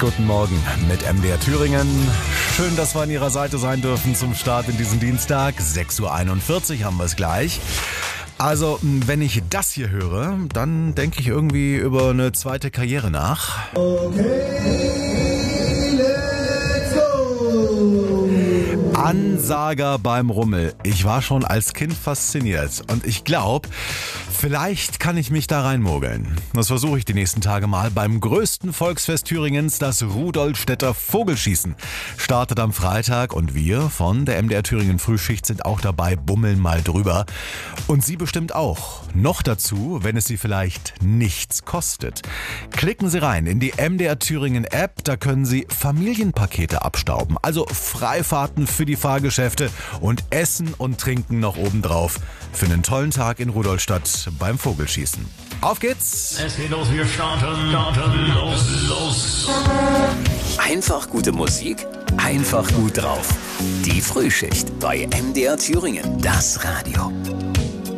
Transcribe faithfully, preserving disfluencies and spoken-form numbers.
Guten Morgen mit M D R Thüringen. Schön, dass wir an Ihrer Seite sein dürfen zum Start in diesen Dienstag. sechs Uhr einundvierzig haben wir es gleich. Also, wenn ich das hier höre, dann denke ich irgendwie über eine zweite Karriere nach. Okay, let's go! Ansager beim Rummel. Ich war schon als Kind fasziniert und ich glaube, vielleicht kann ich mich da reinmogeln. Das versuche ich die nächsten Tage mal beim größten Volksfest Thüringens, das Rudolstädter Vogelschießen. Startet am Freitag und wir von der M D R Thüringen Frühschicht sind auch dabei, bummeln mal drüber. Und Sie bestimmt auch. Noch dazu, wenn es Sie vielleicht nichts kostet. Klicken Sie rein in die M D R Thüringen App, da können Sie Familienpakete abstauben. Also Freifahrten für die Fahrgeschäfte und Essen und Trinken noch obendrauf. Für einen tollen Tag in Rudolstadt beim Vogelschießen. Auf geht's! Es geht los, wir starten, starten, los, los. Einfach gute Musik, einfach gut drauf. Die Frühschicht bei M D R Thüringen, das Radio.